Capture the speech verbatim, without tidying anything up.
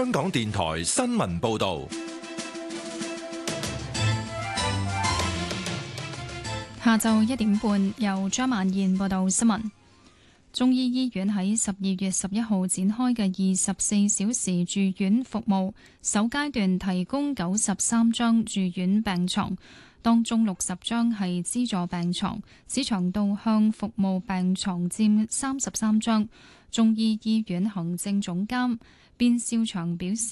香港電台新聞報道。 下晝一點半，由張曼燕報道新聞。中醫醫院喺十二月十一號展開嘅二十四小時住院服務，首階段提供九十三張住院病床，當中六十張係資助病床，市場導向服務病床佔三十三張。中醫醫院行政總監卞兆祥表示，